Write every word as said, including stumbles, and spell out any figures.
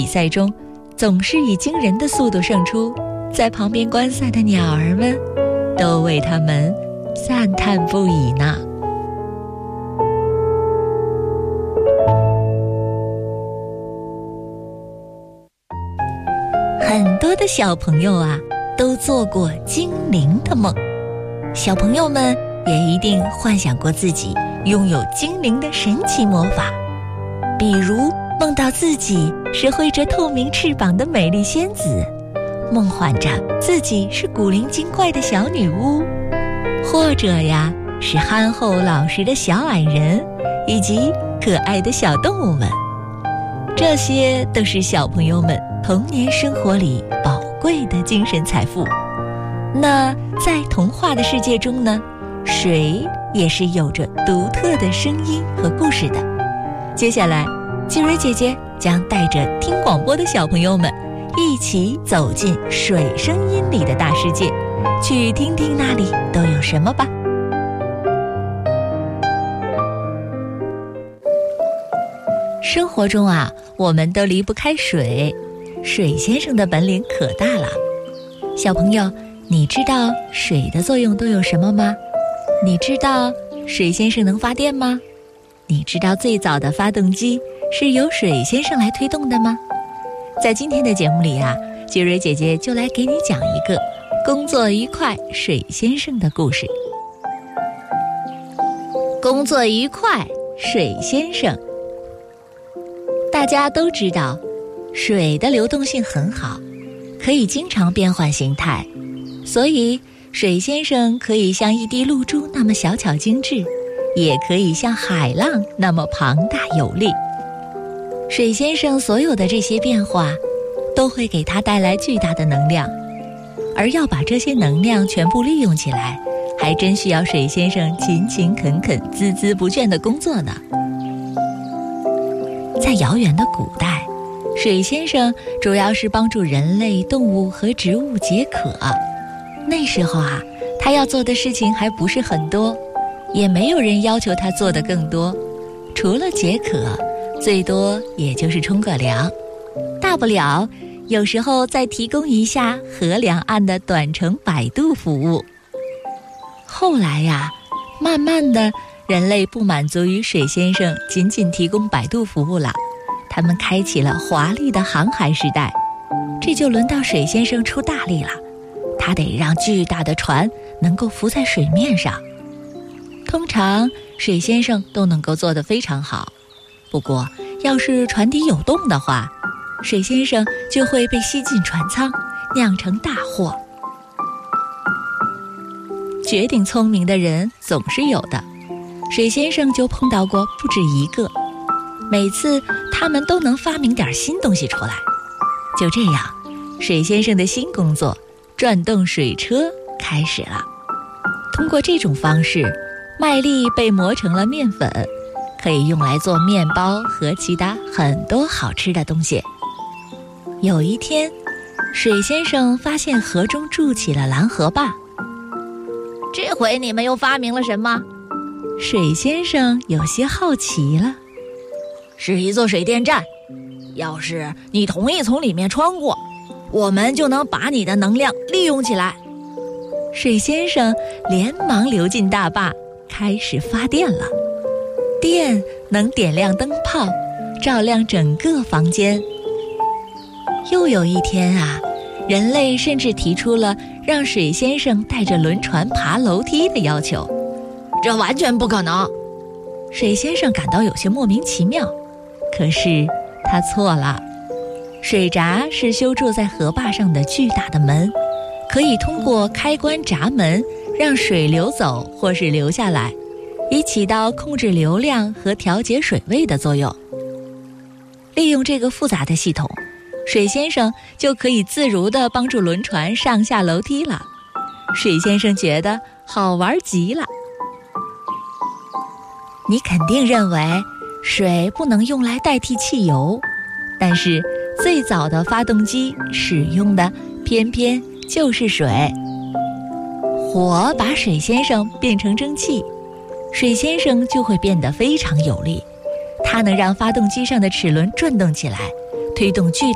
赛中总是以惊人的速度胜出，在旁边观赛的鸟儿们都为他们赞叹不已呢。很多的小朋友啊，都做过精灵的梦。小朋友们也一定幻想过自己拥有精灵的神奇魔法，比如梦到自己是挥着透明翅膀的美丽仙子，梦幻着自己是古灵精怪的小女巫，或者呀是憨厚老实的小矮人，以及可爱的小动物们。这些都是小朋友们童年生活里宝贵的精神财富。那在童话的世界中呢，水也是有着独特的声音和故事的。接下来季蕊姐姐将带着听广播的小朋友们一起走进水声音里的大世界，去听听那里都有什么吧。生活中啊，我们都离不开水，水先生的本领可大了。小朋友，你知道水的作用都有什么吗？你知道水先生能发电吗？你知道最早的发动机是由水先生来推动的吗？在今天的节目里啊，季蕊姐姐就来给你讲一个工作愉快水先生的故事。工作愉快水先生。大家都知道，水的流动性很好，可以经常变换形态，所以水先生可以像一滴露珠那么小巧精致，也可以像海浪那么庞大有力。水先生所有的这些变化都会给他带来巨大的能量，而要把这些能量全部利用起来，还真需要水先生勤勤恳恳孜孜不倦的工作呢。在遥远的古代，水先生主要是帮助人类、动物和植物解渴。那时候啊，他要做的事情还不是很多，也没有人要求他做的更多，除了解渴，最多也就是冲个凉，大不了有时候再提供一下河两岸的短程摆渡服务。后来呀，慢慢的人类不满足于水先生仅仅提供摆渡服务了，他们开启了华丽的航海时代，这就轮到水先生出大力了，他得让巨大的船能够浮在水面上。通常水先生都能够做得非常好，不过要是船底有洞的话，水先生就会被吸进船舱，酿成大祸。绝顶聪明的人总是有的，水先生就碰到过不止一个，每次他们都能发明点新东西出来。就这样，水先生的新工作转动水车开始了。通过这种方式，麦粒被磨成了面粉，可以用来做面包和其他很多好吃的东西。有一天，水先生发现河中筑起了蓝河坝。这回你们又发明了什么？水先生有些好奇了。是一座水电站，要是你同意从里面穿过，我们就能把你的能量利用起来。水先生连忙流进大坝，开始发电了。电能点亮灯泡，照亮整个房间。又有一天啊，人类甚至提出了让水先生带着轮船爬楼梯的要求。这完全不可能。水先生感到有些莫名其妙，可是他错了。水闸是修筑在河坝上的巨大的门，可以通过开关闸门让水流走或是流下来，以起到控制流量和调节水位的作用。利用这个复杂的系统，水先生就可以自如地帮助轮船上下楼梯了。水先生觉得好玩极了。你肯定认为水不能用来代替汽油，但是最早的发动机使用的偏偏就是水。火把水先生变成蒸汽，水先生就会变得非常有力，它能让发动机上的齿轮转动起来，推动巨